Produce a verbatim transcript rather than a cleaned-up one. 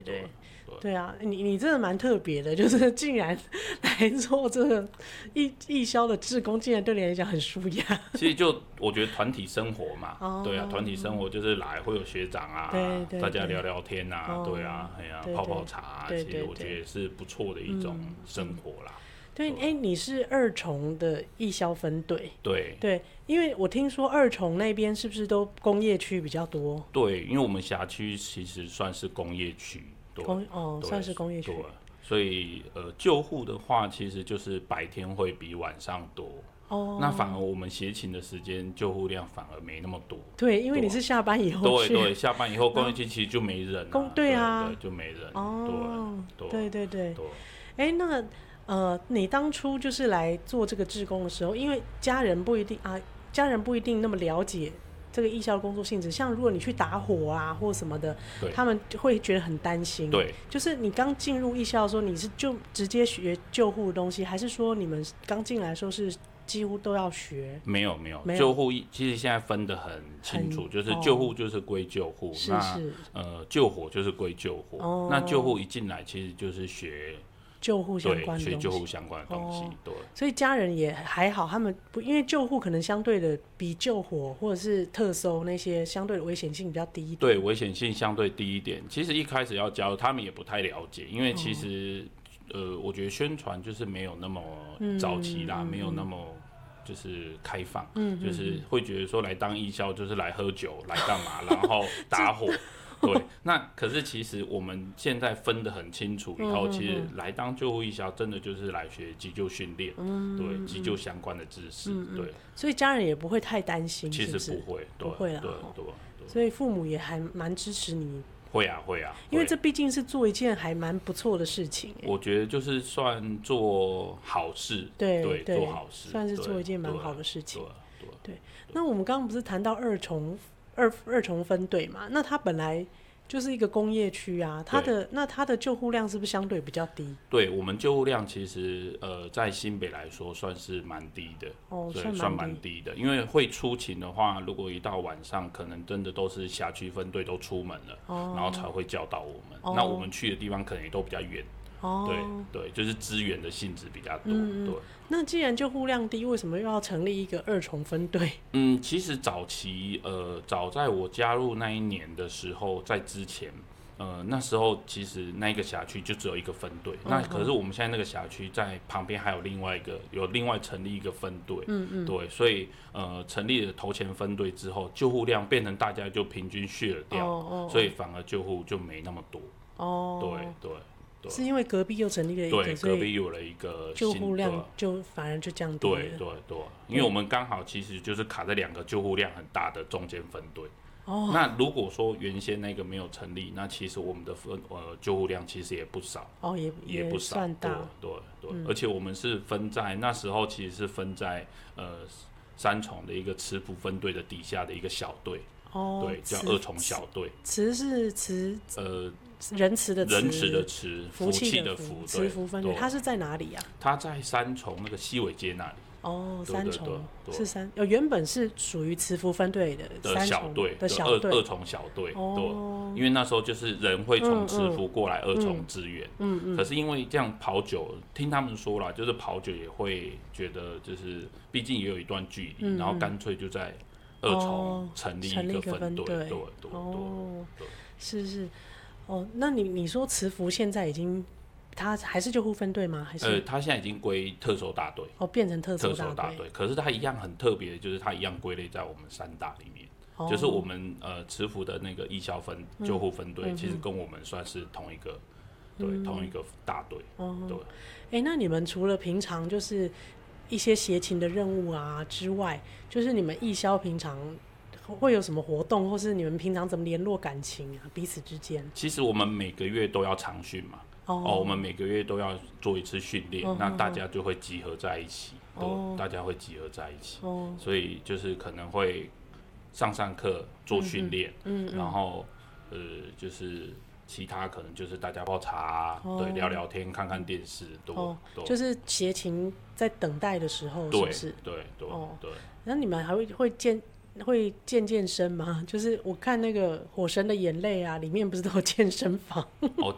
对对啊，你你真的蛮特别的，就是竟然来做这个义义消的志工，竟然对你来讲很舒压。 其实就我觉得团体生活嘛，哦、对啊，团体生活就是来会有学长啊， 对对对， 大家聊聊天啊，哦、对啊，哎呀、啊，泡泡茶、啊， 对对对， 其实我觉得也是不错的一种生活啦。 嗯对，哎、欸，你是二重的义消分队， 对对，因为我听说二重那边是不是都工业区比较多？ 对，因为我们辖区其实算是工业区， 工哦，算是工业区， 所以呃，救护的话，其实就是白天会比晚上多。哦，那反而我们协勤的时间救护量反而没那么多。 对，因为你是下班以后去。对对，下班以后工业区其实就没人、啊。 对啊对，对，就没人。 哦， 对对对对。 对。 哎、欸，那呃，你当初就是来做这个志工的时候，因为家人不一定啊，家人不一定那么了解这个义消的工作性质。像如果你去打火啊或什么的，他们会觉得很担心。 对， 就是你刚进入义消的时候，你是就直接学救护的东西，还是说你们刚进来的时候是几乎都要学？ 没有没有，救护其实现在分得很清楚，就是救护就是归救护， 哦、 那是呃救火就是归救火。哦、那救护一进来其实就是学。 救护相关的东西， 学救护相关的东西，哦、对， 所以家人也还好，他们不因为救护可能相对的比救火或者是特搜那些相对的危险性比较低一点， 对，危险性相对低一点。其实一开始要教他们也不太了解，因为其实、哦、呃，我觉得宣传就是没有那么早期啦，嗯、没有那么就是开放，嗯、就是会觉得说来当义消就是来喝酒来干嘛，然后打火。对，那可是其实我们现在分得很清楚以后，其实来当救护义消真的就是来学急救训练，嗯、对，急救相关的知识，嗯、对， 所以家人也不会太担心， 其实是不会， 不会啦， 对对对，所以父母也还蛮支持你。 会啊会啊， 因为这毕竟是做一件还蛮不错的事情。 我觉得就是算做好事， 对对, 对， 做好事， 算是做一件蛮好的事情。 对 对, 对, 对，那我们刚刚不是谈到二重二二重分队嘛？那它本来就是一个工业区啊，它的那它的救护量是不是相对比较低？ 对，我们救护量其实呃在新北来说算是蛮低的， 哦， 对，算蛮低的。因为会出勤的话，如果一到晚上，可能真的都是辖区分队都出门了，哦、然后才会叫到我们。哦、那我们去的地方可能也都比较远。哦，对对，就是资源的性质比较多。嗯、对， 那既然救护量低，为什么又要成立一个二重分队？ 嗯，其实早期呃，早在我加入那一年的时候，在之前，呃，那时候其实那个辖区就只有一个分队。嗯、那可是我们现在那个辖区在旁边还有另外一个，有另外成立一个分队。嗯嗯，对，所以呃，成立了头前分队之后，救护量变成大家就平均share掉，哦哦哦，所以反而救护就没那么多。哦，对对。 是因为隔壁又成立了一个， 对，隔壁有了一个救护量就反而就降低了。 对对对，因为我们刚好其实就是卡在两个救护量很大的中间分队。哦，那如果说原先那个没有成立，那其实我们的分呃救护量其实也不少。 哦，也也不少， 算大。 对对对、嗯，而且我们是分在那时候其实是分在呃三重的一个慈福分队的底下的一个小队。哦，对，叫二重小队。 慈是慈呃。 仁慈的慈， 仁慈的慈，福气的福， 慈福分队，它是在哪里啊？ 它在三重那个西尾街那里。 哦，三重是三，呃，原本是属于慈福分队的的小队的小队， 二重小队。哦，因为那时候就是人会从慈福过来二重支援。嗯嗯。可是因为这样跑久，听他们说啦，就是跑久也会觉得，就是毕竟也有一段距离，然后干脆就在二重成立一个分队。对对对。 哦，是是。哦，那你你说慈福现在已经，他还是救护分队吗？还是？ 呃，他现在已经归特搜大队。 哦，变成特搜大队。可是他一样很特别，就是他一样归类在我们三大里面。哦、就是我们呃慈福的那个义消分救护分队、嗯，其实跟我们算是同一个，嗯、对，同一个大队。哦，对。 哎、欸，那你们除了平常就是一些协勤的任务啊之外，就是你们义消平常会有什么活动，或是你们平常怎么联络感情啊？彼此之间？ 其实我们每个月都要常训嘛。哦, 哦，我们每个月都要做一次训练、哦，那大家就会集合在一起。哦，大家会集合在一起。哦，所以就是可能会上上课做训练、嗯嗯，然后呃，就是其他可能就是大家泡茶、啊哦，对，聊聊天，看看电视，对，哦、 就是协勤在等待的时候，是不是？ 对对对、哦、对。 然后你们还会会见。会健健身吗？就是我看那个《火神的眼泪》啊，里面不是都有健身房？ 哦，